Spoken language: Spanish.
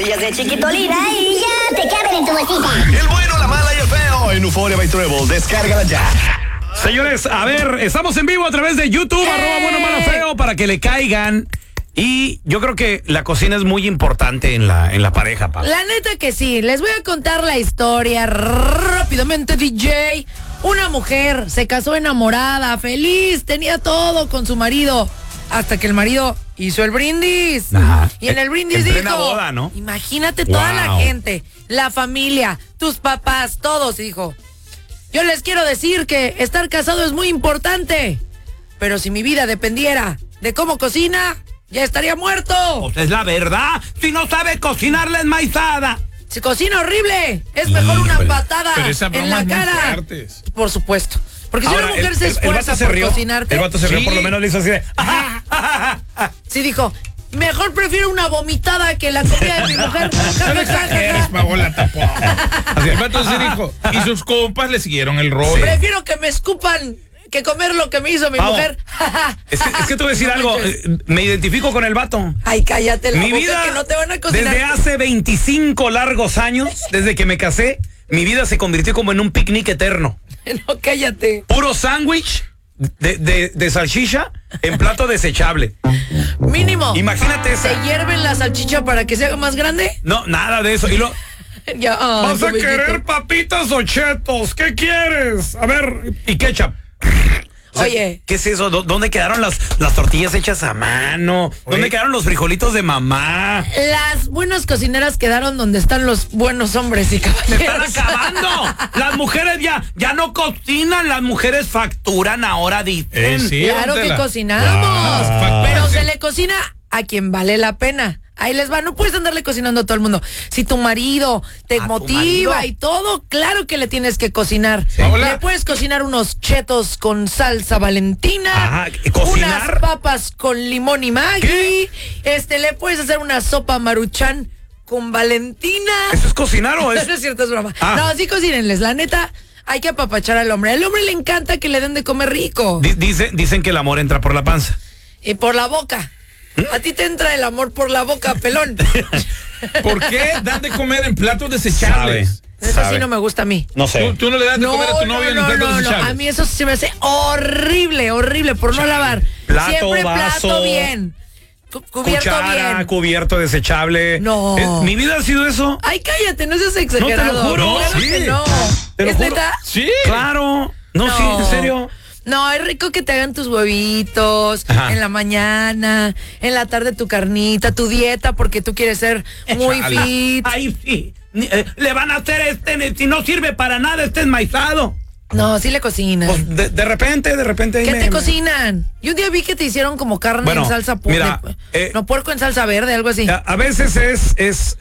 pastillas de Chiquitolina y ya te caben en tu bolsita. El bueno, la mala y el feo en Euphoria by Treble. Descárgala ya. Señores, a ver, estamos en vivo a través de YouTube, @bueno, malo, feo, para que le caigan. Y yo creo que la cocina es muy importante en la pareja, pa. La neta que sí. Les voy a contar la historia rápidamente, DJ. Una mujer se casó enamorada, feliz, tenía todo con su marido. Hasta que el marido hizo el brindis. Ajá. Y en el brindis En dijo, plena boda, ¿no? imagínate toda la gente, la familia, tus papás, todos. Y dijo, yo les quiero decir que estar casado es muy importante. Pero si mi vida dependiera de cómo cocina, ya estaría muerto. Pues es la verdad. Si no sabe cocinar la enmaizada. Se cocina horrible. Es mejor una patada Pero esa en la broma es muy cara. fuertes. Por supuesto. Porque si Ahora, una mujer se el esfuerza vato se por rió. cocinarte. El vato se rió, Sí. por lo menos le hizo así de... Sí dijo, mejor prefiero una vomitada que la comida de mi mujer. No le exageres, Paola, tampoco. Así, el vato se dijo, y sus compas le siguieron el rol. Prefiero que me escupan que comer lo que me hizo mi Pavo, mujer. Es que te voy a decir No algo. manches. Me identifico con el vato. Ay, cállate la Mi boca, vida, que no te van a cocinar. desde hace 25 largos años, desde que me casé, mi vida se convirtió como en un picnic eterno. No, cállate. Puro sándwich de salchicha en plato desechable. Mínimo. Imagínate esa. ¿Se hierven la salchicha para que se haga más grande? No, nada de eso. Y lo, Ya, ¿vas a pobrecito. querer papitas o chetos? ¿Qué quieres? A ver, y ketchup. O sea, Oye. ¿qué es eso? ¿Dónde quedaron las tortillas hechas a mano? ¿Dónde quedaron los frijolitos de mamá? Las buenas cocineras quedaron donde están los buenos hombres y ¡Se están caballeros. acabando! Las mujeres ya no cocinan, las mujeres facturan ahora, dicen. Sí, Claro que Antela. cocinamos, Ah. pero se le cocina a quien vale la pena. Ahí les va, no puedes andarle cocinando a todo el mundo. Si tu marido te ¿A tu motiva marido? y todo, claro que le tienes que cocinar. Hola. Le puedes cocinar unos chetos con salsa Valentina, Ajá, ¿cocinar? unas papas con limón y Maggi, ¿Qué? le puedes hacer una sopa Maruchan con Valentina. ¿Eso es cocinar o es...? No es cierto, es broma. Ah. No, sí cocínenles, la neta. Hay que apapachar al hombre. Al hombre le encanta que le den de comer rico. Dicen que el amor entra por la panza. Y por la boca. A ti te entra el amor por la boca, pelón. ¿Por qué dan de comer en platos desechables? Eso sí no me gusta a mí. No sé. ¿Tú no le das de comer a tu novia en platos desechables? A mí eso sí se me hace horrible, horrible, por no lavar. Plato, Siempre vaso, plato bien. Cubierto Cuchara, bien. cubierto desechable. No. Mi vida ha sido eso. Ay, cállate, no seas exagerado. No, te lo juro. Claro Sí. que no. Te lo ¿Es juro. neta? Sí. Claro. No, sí, en serio. No, es rico que te hagan tus huevitos Ajá. en la mañana, en la tarde tu carnita, tu dieta, porque tú quieres ser muy Échala. fit. Ay, sí. Le van a hacer si no sirve para nada, enmaizado. No, sí le cocinan. Pues de repente. ahí ¿Qué me- te cocinan? Yo un día vi que te hicieron como carne Bueno, en salsa mira, no, puerco en salsa verde, algo así. A veces es